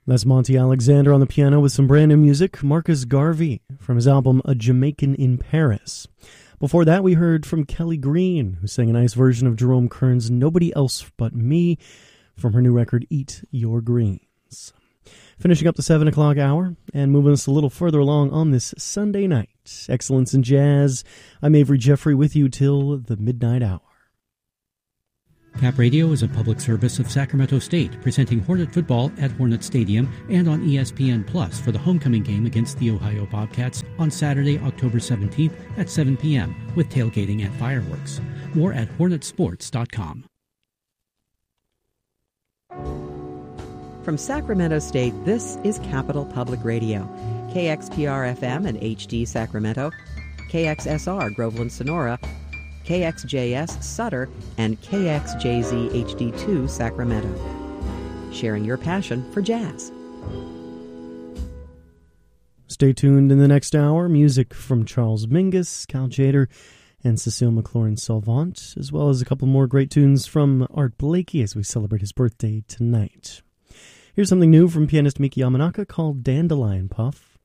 That's Monty Alexander on the piano with some brand new music, Marcus Garvey, from his album A Jamaican in Paris. Before that, we heard from Kelly Green, who sang a nice version of Jerome Kern's Nobody Else But Me from her new record, Eat Your Greens. Finishing up the 7 o'clock hour and moving us a little further along on this Sunday night. Excellence in Jazz. I'm Avery Jeffrey with you till the midnight hour. Cap Radio is a public service of Sacramento State, presenting Hornet football at Hornet Stadium and on ESPN Plus for the homecoming game against the Ohio Bobcats on Saturday, October 17th at 7 p.m. with tailgating and fireworks. More at hornetsports.com. From Sacramento State, this is Capital Public Radio, KXPR-FM and HD Sacramento, KXSR Groveland Sonora, KXJS Sutter, and KXJZ HD2 Sacramento. Sharing your passion for jazz. Stay tuned in the next hour. Music from Charles Mingus, Cal Tjader, and Cecile McLaurin-Salvant, as well as a couple more great tunes from Art Blakey as we celebrate his birthday tonight. Here's something new from pianist Miki Yamanaka called Dandelion Puff.